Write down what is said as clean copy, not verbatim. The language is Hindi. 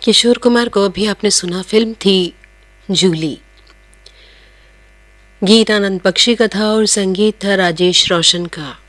किशोर कुमार को अभी आपने सुना, फिल्म थी जूली। गीत आनंद बख्शी का था और संगीत था राजेश रोशन का।